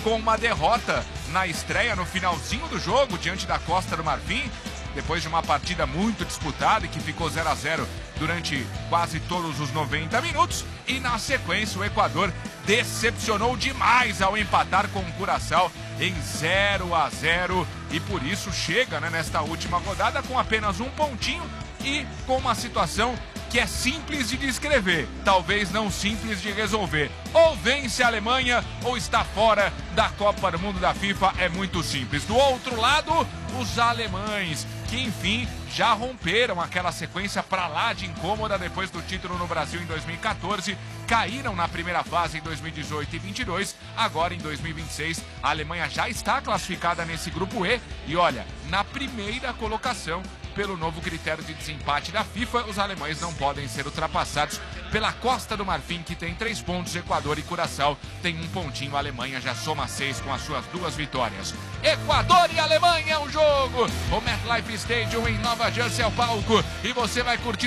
com uma derrota na estreia, no finalzinho do jogo, diante da Costa do Marfim, depois de uma partida muito disputada e que ficou 0-0 durante quase todos os 90 minutos. E na sequência o Equador decepcionou demais ao empatar com o Curaçao em 0-0 e por isso chega, né, nesta última rodada com apenas um pontinho e com uma situação que é simples de descrever, talvez não simples de resolver. Ou vence a Alemanha ou está fora da Copa do Mundo da FIFA, é muito simples. Do outro lado, os alemães, que enfim já romperam aquela sequência pra lá de incômoda depois do título no Brasil em 2014, caíram na primeira fase em 2018 e 22, agora em 2026 a Alemanha já está classificada nesse grupo E e olha, na primeira colocação. Pelo novo critério de desempate da FIFA, os alemães não podem ser ultrapassados pela Costa do Marfim, que tem 3 pontos, Equador e Curaçao tem 1 pontinho, a Alemanha já soma 6 com as suas 2 vitórias. Equador e Alemanha é o jogo! O MetLife Stadium em Nova Jersey é o palco e você vai curtir